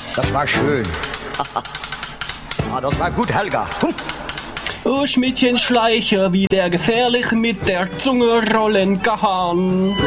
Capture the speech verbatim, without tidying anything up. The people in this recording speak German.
Das war schön. Ah, das war gut, Helga. Hm. Oh, Schmidtchen Schleicher, wie der gefährlich mit der Zunge rollen kann.